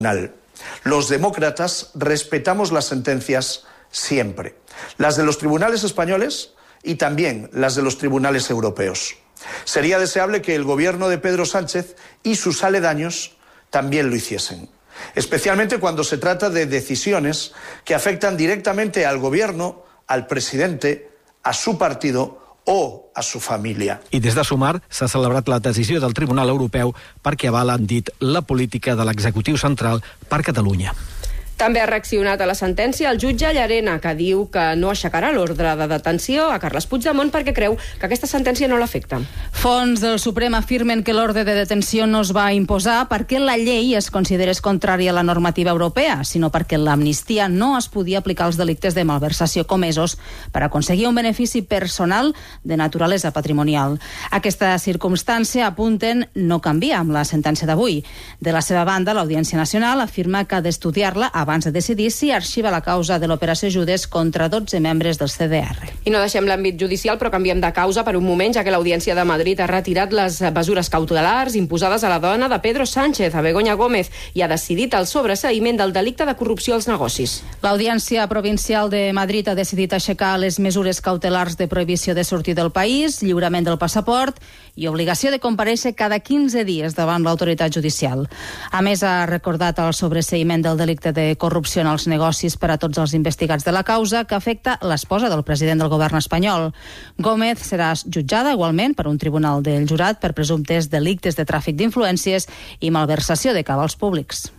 Los demócratas respetamos las sentencias siempre, las de los tribunales españoles y también las de los tribunales europeos. Sería deseable que el gobierno de Pedro Sánchez y sus aledaños también lo hiciesen, especialmente cuando se trata de decisiones que afectan directamente al gobierno, al presidente, a su partido o a su família. I des de Sumar s'ha celebrat la decisió del Tribunal Europeu perquè avala, han dit, la política de l'executiu central per Catalunya. També ha reaccionat a la sentència el jutge Llarena, que diu que no aixecarà l'ordre de detenció a Carles Puigdemont perquè creu que aquesta sentència no l'afecta. Fons del Suprem afirmen que l'ordre de detenció no es va imposar perquè la llei es considerés contrària a la normativa europea, sinó perquè l'amnistia no es podia aplicar als delictes de malversació comesos per aconseguir un benefici personal de naturalesa patrimonial. Aquesta circumstància, apunten, no canvia amb la sentència d'avui. De la seva banda, l'Audiència Nacional afirma que ha d'estudiar-la abans de decidir si arxiva la causa de l'operació Judes contra 12 membres del CDR. I no deixem l'àmbit judicial, però canviem de causa per un moment, ja que l'Audiència de Madrid ha retirat les mesures cautelars imposades a la dona de Pedro Sánchez, a Begoña Gómez, i ha decidit el sobreseïment del delicte de corrupció als negocis. L'Audiència Provincial de Madrid ha decidit aixecar les mesures cautelars de prohibició de sortir del país, lliurament del passaport i obligació de comparèixer cada 15 dies davant l'autoritat judicial. A més, ha recordat el sobreseïment del delicte de corrupció en els negocis per a tots els investigats de la causa, que afecta l'esposa del president del govern espanyol. Gómez serà jutjada igualment per un tribunal del jurat per presumptes delictes de tràfic d'influències i malversació de cabals públics.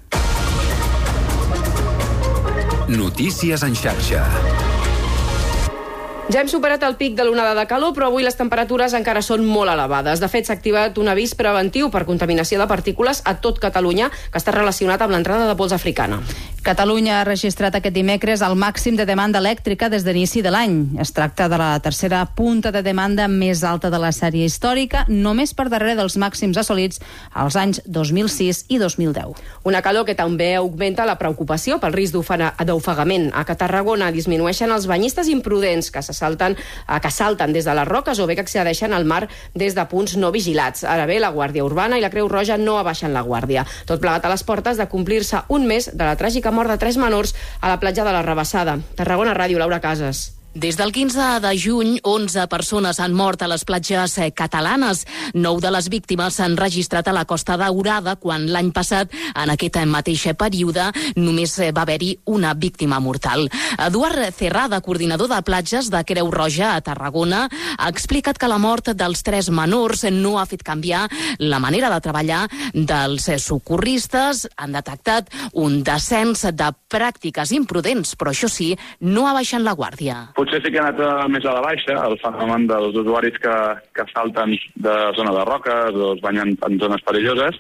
Notícies en xarxa. Ja hem superat el pic de l'onada de calor, però avui les temperatures encara són molt elevades. De fet, s'ha activat un avís preventiu per contaminació de partícules a tot Catalunya, que està relacionat amb l'entrada de pols africana. Catalunya ha registrat aquest dimecres el màxim de demanda elèctrica des d'inici de l'any. Es tracta de la tercera punta de demanda més alta de la sèrie històrica, només per darrere dels màxims assolits als anys 2006 i 2010. Una calor que també augmenta la preocupació pel risc d'ofegament. A Tarragona disminueixen els banyistes imprudents que salten des de les roques o bé que accedeixen al mar des de punts no vigilats. Ara bé, la Guàrdia Urbana i la Creu Roja no abaixen la guàrdia. Tot plegat a les portes de complir-se un mes de la tràgica mort de 3 menors a la platja de la Rabassada. Tarragona Ràdio, Laura Casas. Des del 15 de juny, 11 persones han mort a les platges catalanes. 9 de les víctimes s'han registrat a la Costa Daurada, quan l'any passat, en aquest mateix període, només va haver-hi una víctima mortal. Eduard Cerrada, coordinador de platges de Creu Roja a Tarragona, ha explicat que la mort dels 3 menors no ha fet canviar la manera de treballar dels socorristes. Han detectat un descens de pràctiques imprudents, però això sí, no abaixen la guàrdia. Potser sí que ha anat més a la baixa el fenomen dels usuaris que salten de zona de roques o es banyen en zones perilloses,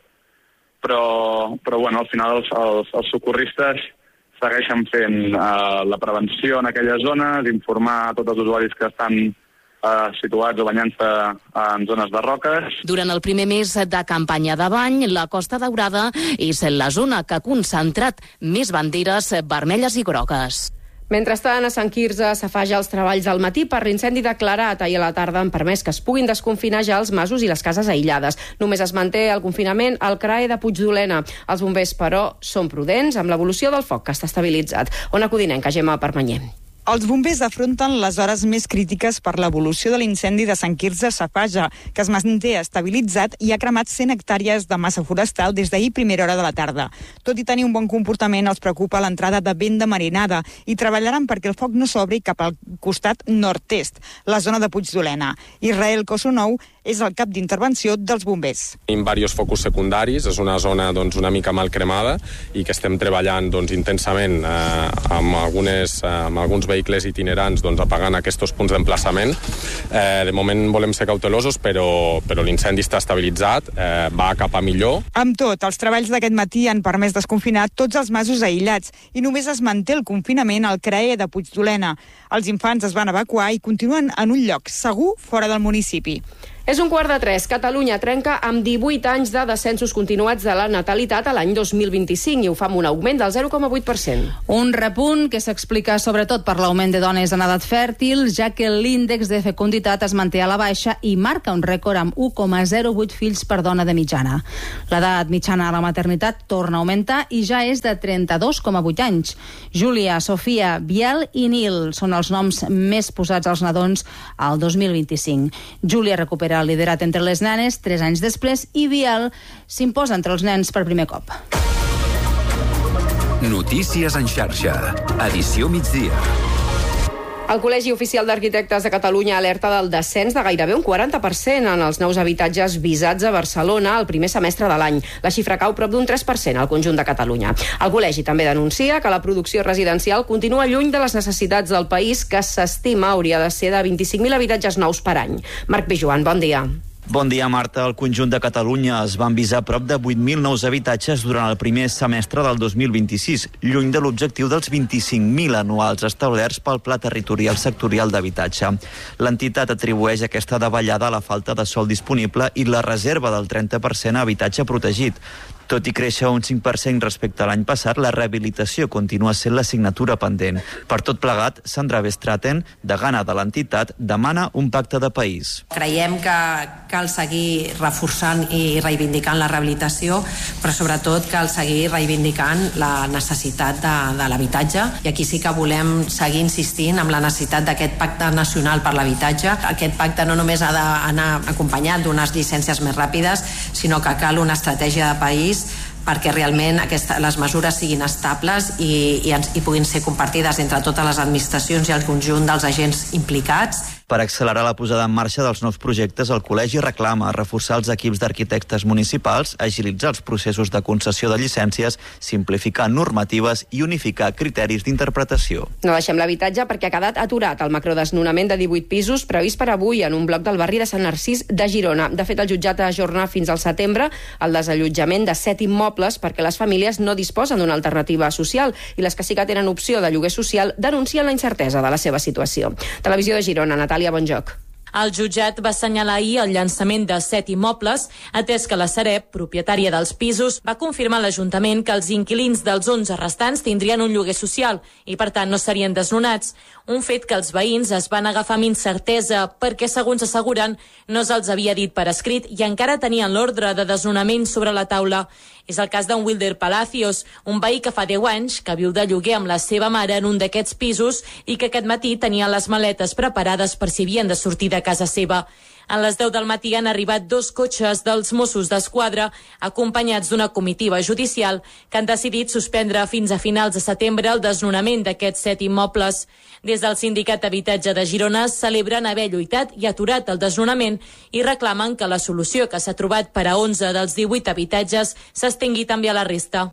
però bueno, al final els socorristes segueixen fent la prevenció en aquelles zones, informar a tots els usuaris que estan situats o banyant-se en zones de roques. Durant el primer mes de campanya de bany, la Costa Daurada és la zona que ha concentrat més banderes vermelles i grogues. Mentrestant, a Sant Quirze, Safaja els treballs al matí per l'incendi declarat ahir a la tarda han permès que es puguin desconfinar ja els masos i les cases aïllades. Només es manté el confinament al CRAE de Puigdolena. Els bombers, però, són prudents amb l'evolució del foc, que està estabilitzat. Ona Codinenca, Gemma Permanyer. Els bombers afronten les hores més crítiques per l'evolució de l'incendi de Sant Quirze Safaja, que es manté estabilitzat i ha cremat 100 hectàrees de massa forestal des d'ahir primera hora de la tarda. Tot i tenir un bon comportament, els preocupa l'entrada de vent de marinada i treballaran perquè el foc no s'obri cap al costat nord-est, la zona de Puigdolena. Israel Kosonou és el cap d'intervenció dels bombers. Tenim diversos focus secundaris, és una zona una mica mal cremada i que estem treballant intensament amb alguns vehicles itinerants apagant aquests punts d'emplaçament. De moment volem ser cautelosos, però l'incendi està estabilitzat, va cap a millor. Amb tot, els treballs d'aquest matí han permès desconfinar tots els masos aïllats i només es manté el confinament al CRAE de Puigdolena. Els infants es van evacuar i continuen en un lloc segur fora del municipi. És 2:45. Catalunya trenca amb 18 anys de descensos continuats de la natalitat a l'any 2025 i ho fa amb un augment del 0,8%. Un repunt que s'explica sobretot per l'augment de dones en edat fèrtil, ja que l'índex de fecunditat es manté a la baixa i marca un rècord amb 1,08 fills per dona de mitjana. L'edat mitjana a la maternitat torna a augmentar i ja és de 32,8 anys. Júlia, Sofia, Biel i Nil són els noms més posats als nadons al 2025. Júlia recupera el liderat entre les nenes 3 anys després i Biel s'imposa entre els nens per primer cop. Notícies en xarxa. Edició migdia. El Col·legi Oficial d'Arquitectes de Catalunya alerta del descens de gairebé un 40% en els nous habitatges visats a Barcelona el primer semestre de l'any. La xifra cau prop d'un 3% al conjunt de Catalunya. El col·legi també denuncia que la producció residencial continua lluny de les necessitats del país, que s'estima hauria de ser de 25.000 habitatges nous per any. Marc Pijuan, bon dia. Bon dia, Marta. Al conjunt de Catalunya es van visar prop de 8.000 nous habitatges durant el primer semestre del 2026, lluny de l'objectiu dels 25.000 anuals establerts pel Pla Territorial Sectorial d'Habitatge. L'entitat atribueix aquesta davallada a la falta de sòl disponible i la reserva del 30% a habitatge protegit. Tot i créixer un 5% respecte a l'any passat, la rehabilitació continua sent l'assignatura pendent. Per tot plegat, Sandra Bestraten, degana de l'entitat, demana un pacte de país. Creiem que cal seguir reforçant i reivindicant la rehabilitació, però sobretot cal seguir reivindicant la necessitat de l'habitatge. I aquí sí que volem seguir insistint amb la necessitat d'aquest pacte nacional per l'habitatge. Aquest pacte no només ha d'anar acompanyat d'unes llicències més ràpides, sinó que cal una estratègia de país perquè realment les mesures siguin estables i puguin ser compartides entre totes les administracions i el conjunt dels agents implicats. Per accelerar la posada en marxa dels nous projectes, el Col·legi reclama reforçar els equips d'arquitectes municipals, agilitzar els processos de concessió de llicències, simplificar normatives i unificar criteris d'interpretació. No deixem l'habitatge perquè ha quedat aturat el macrodesnonament de 18 pisos previst per avui en un bloc del barri de Sant Narcís de Girona. De fet, el jutjat ha ajornat fins al setembre el desallotjament de 7 immobles perquè les famílies no disposen d'una alternativa social i les que sí que tenen opció de lloguer social denuncien la incertesa de la seva situació. Televisió de Girona, Natàlia Bonjoc. El jutjat va assenyalar ahir el llançament de 7 immobles, atès que la Sareb, propietària dels pisos, va confirmar a l'Ajuntament que els inquilins dels 11 restants tindrien un lloguer social i, per tant, no serien desnonats. Un fet que els veïns es van agafar amb incertesa perquè, segons asseguren, no se'ls havia dit per escrit i encara tenien l'ordre de desnonament sobre la taula. És el cas d'en Wilder Palacios, un veí que fa 10 anys que viu de lloguer amb la seva mare en un d'aquests pisos i que aquest matí tenia les maletes preparades per si havien de sortir de casa seva. A les 10 del matí han arribat 2 cotxes dels Mossos d'Esquadra acompanyats d'una comitiva judicial que han decidit suspendre fins a finals de setembre el desnonament d'aquests 7 immobles. Des del Sindicat d'Habitatge de Girona celebren haver lluitat i aturat el desnonament i reclamen que la solució que s'ha trobat per a 11 dels 18 habitatges s'estengui també a la resta.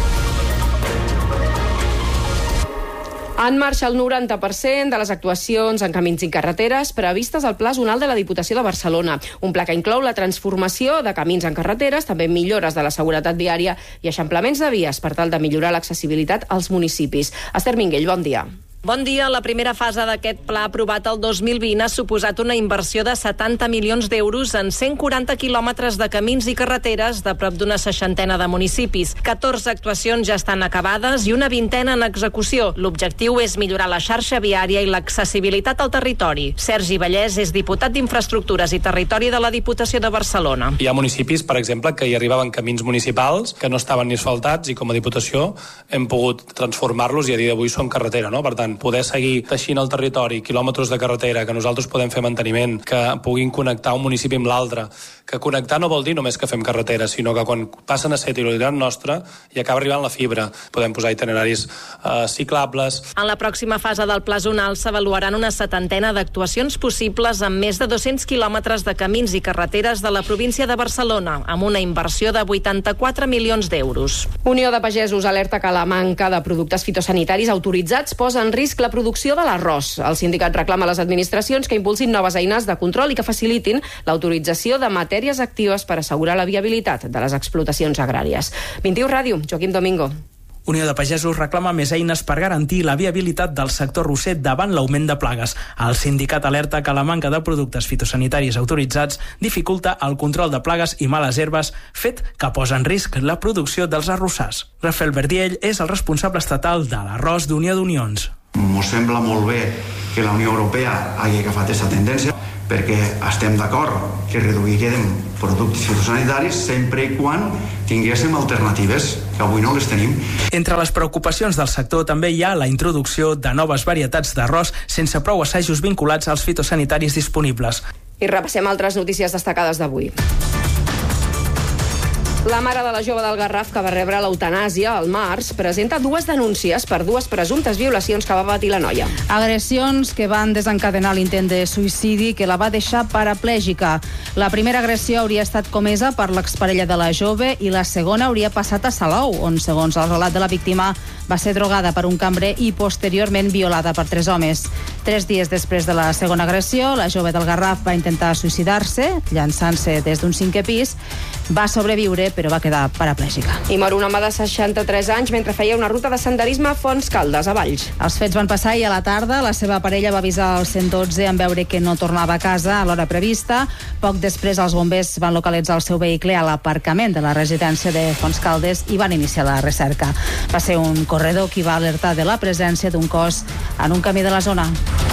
En marxa el 90% de les actuacions en camins i carreteres previstes al Pla Zonal de la Diputació de Barcelona. Un pla que inclou la transformació de camins en carreteres, també millores de la seguretat viària i eixamplaments de vies per tal de millorar l'accessibilitat als municipis. Esther Minguell, bon dia. Bon dia. La primera fase d'aquest pla aprovat el 2020 ha suposat una inversió de 70 milions d'euros en 140 quilòmetres de camins i carreteres de prop d'una 60 de municipis. 14 actuacions ja estan acabades i una 20 en execució. L'objectiu és millorar la xarxa viària i l'accessibilitat al territori. Sergi Vallès és diputat d'Infraestructures i Territori de la Diputació de Barcelona. Hi ha municipis, per exemple, que hi arribaven camins municipals que no estaven ni asfaltats i com a Diputació hem pogut transformar-los i a dia d'avui són carretera, no? Per tant, poder seguir teixint el territori, quilòmetres de carretera, que nosaltres podem fer manteniment, que puguin connectar un municipi amb l'altre, que connectar no vol dir només que fem carretera, sinó que quan passen a ser titularitat nostra i acaba arribant la fibra, podem posar itineraris ciclables. En la pròxima fase del Pla Zonal s'avaluaran una 70 d'actuacions possibles amb més de 200 quilòmetres de camins i carreteres de la província de Barcelona, amb una inversió de 84 milions d'euros. Unió de Pagesos alerta que la manca de productes fitosanitaris autoritzats posa en risc la producció de l'arròs. El sindicat reclama a les administracions que impulsin noves eines de control i que facilitin l'autorització de matèries actives per assegurar la viabilitat de les explotacions agràries. 21 Ràdio, Joaquim Domingo. Unió de Pagesos reclama més eines per garantir la viabilitat del sector arrosser davant l'augment de plagues. El sindicat alerta que la manca de productes fitosanitaris autoritzats dificulta el control de plagues i males herbes, fet que posa en risc la producció dels arrossars. Rafael Verdiell és el responsable estatal de l'arròs d'Unió d'Unions. Ens sembla molt bé que la Unió Europea hagi agafat aquesta tendència, perquè estem d'acord que reduirem productes fitosanitaris sempre i quan tinguéssim alternatives, que avui no les tenim. Entre les preocupacions del sector també hi ha la introducció de noves varietats d'arròs sense prou assajos vinculats als fitosanitaris disponibles. I repassem altres notícies destacades d'avui. La mare de la jove del Garraf que va rebre l'eutanàsia al març presenta 2 denúncies per 2 presumptes violacions que va patir la noia. Agressions que van desencadenar l'intent de suïcidi que la va deixar paraplègica. La primera agressió hauria estat comesa per l'exparella de la jove i la segona hauria passat a Salou, on, segons el relat de la víctima, va ser drogada per un cambrer i posteriorment violada per 3 homes. 3 dies després de la segona agressió, la jove del Garraf va intentar suïcidar-se, llançant-se des d'un 5è pis. Va sobreviure, però va quedar paraplègica. I mor un home de 63 anys mentre feia una ruta de senderisme a Fonts Caldes, a Valls. Els fets van passar ahir a la tarda. La seva parella va avisar el 112 en veure que no tornava a casa a l'hora prevista. Poc després, els bombers van localitzar el seu vehicle a l'aparcament de la residència de Fonts Caldes i van iniciar la recerca. Va ser un corredor qui va alertar de la presència d'un cos en un camí de la zona.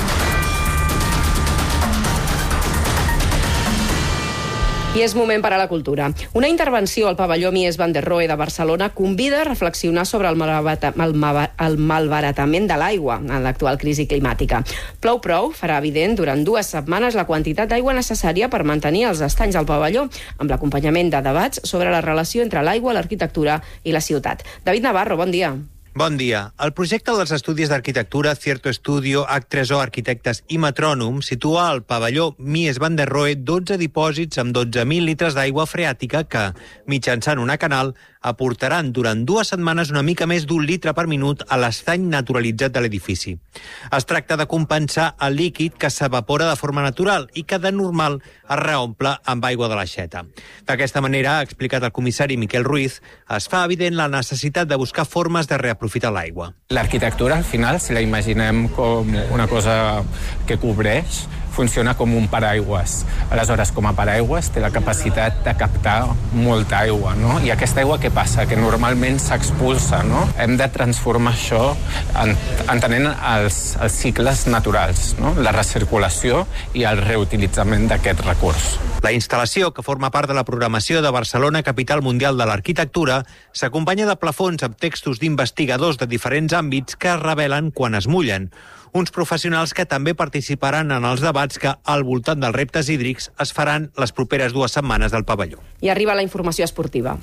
I és moment per a la cultura. Una intervenció al pavelló Mies van der Rohe de Barcelona convida a reflexionar sobre el malbaratament de l'aigua en l'actual crisi climàtica. Plou prou farà evident durant 2 setmanes la quantitat d'aigua necessària per mantenir els estanys al pavelló, amb l'acompanyament de debats sobre la relació entre l'aigua, l'arquitectura i la ciutat. David Navarro, bon dia. Bon dia. El projecte dels estudis d'arquitectura Cierto Estudio, H3O Arquitectes i Metrònom situa al pavelló Mies van der Rohe 12 dipòsits amb 12.000 litres d'aigua freàtica que, mitjançant una canal, aportaran durant 2 setmanes una mica més d'1 litre per minut a l'estany naturalitzat de l'edifici. Es tracta de compensar el líquid que s'evapora de forma natural i que de normal es reomple amb aigua de l'aixeta. D'aquesta manera, ha explicat el comissari Miquel Ruiz, es fa evident la necessitat de buscar formes de reaprofitar l'aigua. L'arquitectura, al final, si la imaginem com una cosa que cobreix, funciona com un paraigües. Aleshores, com a paraigües, té la capacitat de captar molta aigua, no? I aquesta aigua què passa? Que normalment s'expulsa, no? Hem de transformar això entenent els cicles naturals, no? La recirculació i el reutilitzament d'aquest recurs. La instal·lació, que forma part de la programació de Barcelona, capital mundial de l'arquitectura, s'acompanya de plafons amb textos d'investigadors de diferents àmbits que es revelen quan es mullen. Uns professionals que també participaran en els debats que, al voltant dels reptes hídrics, es faran les properes 2 setmanes del pavelló. I arriba la informació esportiva,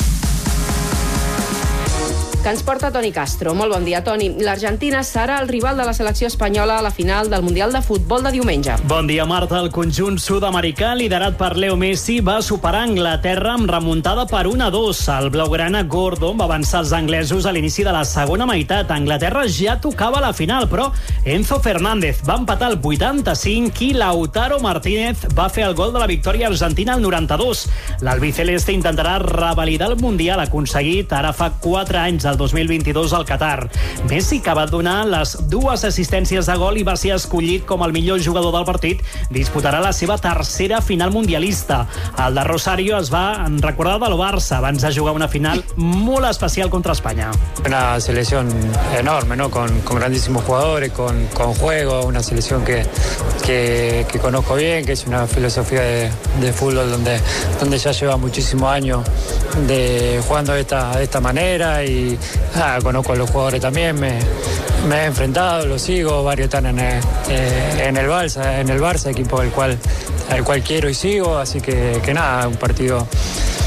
que ens porta Toni Castro. Molt bon dia, Toni. L'Argentina serà el rival de la selecció espanyola a la final del Mundial de Futbol de diumenge. Bon dia, Marta. El conjunt sud-americà, liderat per Leo Messi, va superar Anglaterra amb remuntada per 1-2. El blaugrana Gordon va avançar els anglesos a l'inici de la segona meitat. Anglaterra ja tocava la final, però Enzo Fernández va empatar el 85 i Lautaro Martínez va fer el gol de la victòria argentina al 92. L'albiceleste intentarà revalidar el Mundial aconseguit ara fa 4 anys del 2022 al Qatar. Messi, que va donar les 2 assistències de gol i va ser escollit com el millor jugador del partit, disputarà la seva 3a final mundialista. El de Rosario es va recordar del Barça abans de jugar una final molt especial contra Espanya. Una selección enorme, ¿no? Con grandísimos jugadores, con juego, una selección que conozco bien, que es una filosofía de fútbol donde ya lleva muchísimos años jugando de esta manera y conozco a los jugadores también, me he enfrentado, los sigo, varios están en el Barça, equipo al cual quiero y sigo, así que nada, un partido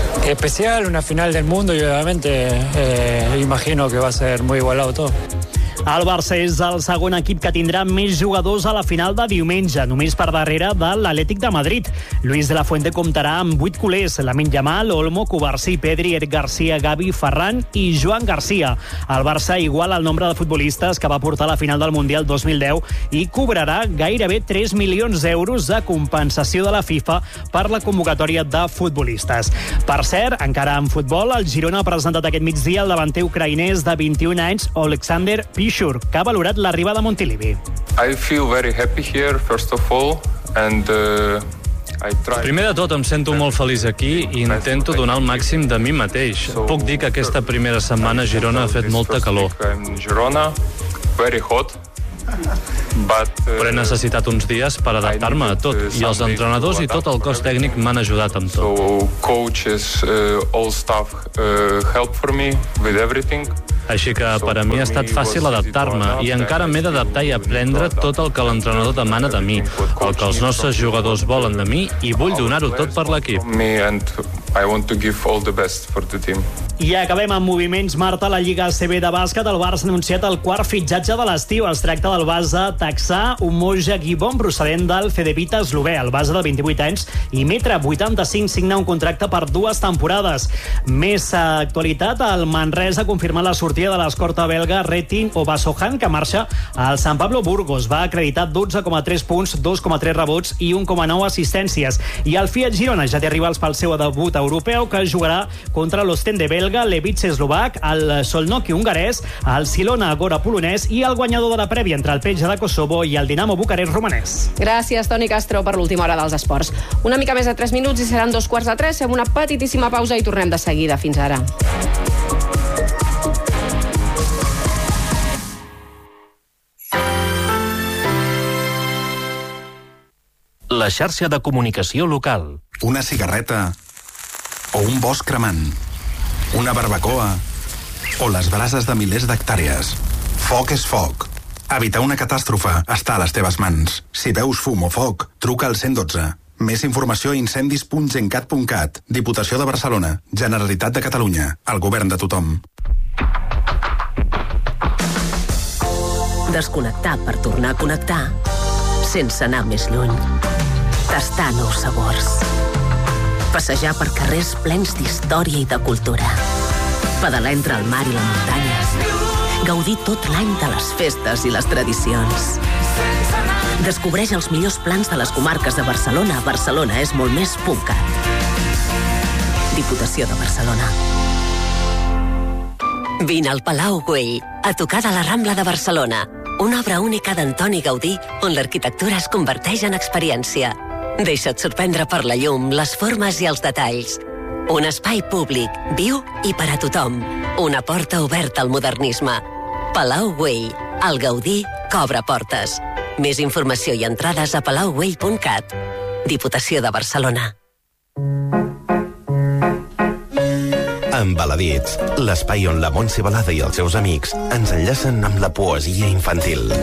especial, una final del mundo y obviamente imagino que va a ser muy igualado todo. El Barça és el segon equip que tindrà més jugadors a la final de diumenge, només per darrere de l'Atlètic de Madrid. Luis de la Fuente comptarà amb 8 culers: Lamine Yamal, Olmo, Cubarsí, Pedri, Eric Garcia, Gavi, Ferran i Joan Garcia. El Barça iguala el nombre de futbolistes que va portar a la final del Mundial 2010 i cobrarà gairebé 3 milions d'euros de compensació de la FIFA per la convocatòria de futbolistes. Per cert, encara en futbol, el Girona ha presentat aquest migdia el davanter ucraïnès de 21 anys, Oleksandr Pishur, que ha valorat l'arribada a Montilivi. I feel very happy here, first of all, and primer de tot, em sento molt feliç aquí i intento donar el màxim de mi mateix. Puc dir que aquesta primera setmana a Girona ha fet molta calor. Però he necessitat uns dies per adaptar-me a tot, i els entrenadors i tot el cos tècnic m'han ajudat amb tot. Així que per a mi ha estat fàcil adaptar-me i encara m'he d'adaptar i aprendre tot el que l'entrenador demana de mi, el que els nostres jugadors volen de mi, i vull donar-ho tot per l'equip. I acabem amb moviments, Marta. La Lliga ACB de bàsquet, el Barça ha anunciat el quart fitxatge de l'estiu. Es tracta del base texà Umoja Gibon, procedent del Cedevita eslovè. El base de 28 anys i 1,85 m signa un contracte per 2 temporades. Més actualitat, el Manresa ha confirmat la sortida de l'escorta belga Retin Obasohan, que marxa al San Pablo Burgos. Va acreditar 12,3 punts, 2,3 rebots i 1,9 assistències. I el Fiat Girona ja té rivals pel seu debut europeu, que jugarà contra l'Ostende belga, l'Evice eslovac, el Solnoki hongarès, el Silona Agora polonès i el guanyador de la prèvia entre el Peja de Kosovo i el Dinamo Bucarest romanès. Gràcies, Toni Castro, per l'última hora dels esports. Una mica més de 3 minuts i seran 2:45. Fem una petitíssima pausa i tornem de seguida. Fins ara. La xarxa de comunicació local. Una cigarreta o un bosc cremant, una barbacoa o les brases de milers d'hectàrees. Foc és foc. Evitar una catàstrofe està a les teves mans. Si veus fum o foc, truca al 112. Més informació a incendis.gencat.cat. Diputació de Barcelona, Generalitat de Catalunya, el govern de tothom. Desconnectar per tornar a connectar, sense anar més lluny. Tastar nous sabors. Passejar per carrers plens d'història i de cultura. Pedalar entre el mar i la muntanya. Gaudir tot l'any de les festes i les tradicions. Descobreix els millors plans de les comarques de Barcelona. Barcelona és molt més .cat. Diputació de Barcelona. Vine al Palau Güell, a tocar de la Rambla de Barcelona. Una obra única d'Antoni Gaudí, on l'arquitectura es converteix en experiència. Deixa't sorprendre per la llum, les formes i els detalls. Un espai públic, viu i per a tothom. Una porta oberta al modernisme. Palau Güell, el Gaudí que obre portes. Més informació i entrades a palaugüell.cat. Diputació de Barcelona. Embaladits, l'espai on la Montse Balada i els seus amics ens enllacen amb la poesia infantil.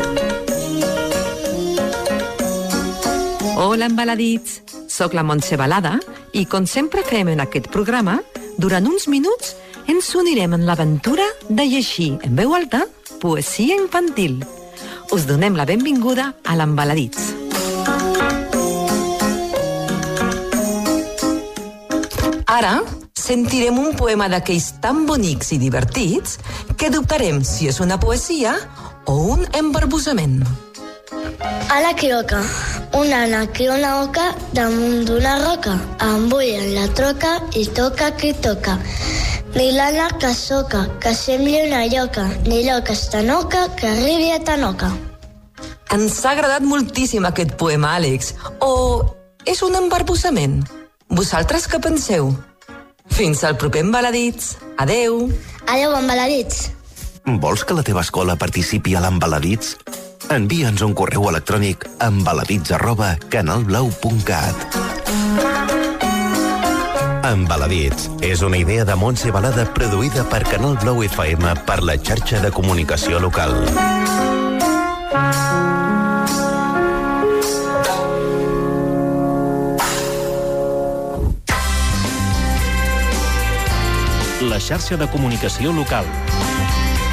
Hola, embaladits. Soc la Montse Balada i, com sempre fem en aquest programa, durant uns minuts ens unirem en l'aventura de llegir en veu alta poesia infantil. Us donem la benvinguda a l'Embaladits. Ara sentirem un poema d'aquells tan bonics i divertits que dubtarem si és una poesia o un embarbussament. A la quiroca, una nana que una oca damunt d'una roca, embullen la troca i toca qui toca. Ni l'ana que soca, que sembli una lloca, ni lloca estanoca, que arribi a Tanoca. Ens ha agradat moltíssim aquest poema, Àlex. O és un embarbussament? Vosaltres què penseu? Fins al proper Embaladits. Adeu. Adeu, Embaladits. Vols que la teva escola participi a l'Embaladits? Envia'ns un correu electrònic a embaladits@canalblau.cat. Embaladits és una idea de Montse Balada produïda per Canal Blau FM per la xarxa de comunicació local. La xarxa de comunicació local.